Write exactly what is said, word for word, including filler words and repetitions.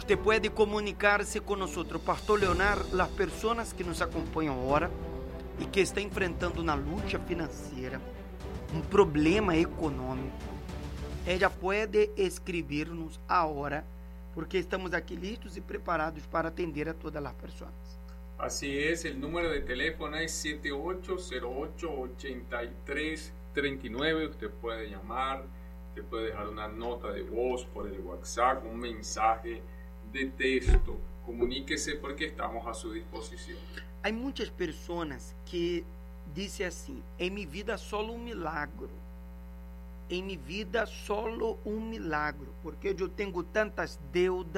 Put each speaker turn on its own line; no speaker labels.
Usted puede comunicarse con nosotros. Pastor Leonardo, las personas que nos acompañan ahora y que están enfrentando una lucha financiera, un problema económico, ella puede escribirnos ahora, porque estamos aquí listos y preparados para atender a todas las personas.
Así es, el número de teléfono es siete ocho cero ocho, ocho tres tres nueve. Usted puede llamar, usted puede dejar una nota de voz por el WhatsApp, un mensaje de texto. Comuníquese porque estamos a su disposición.
Hay muchas personas que dicen así: en mi vida solo un milagro. En mi vida solo un milagro, porque yo tengo tantas deudas.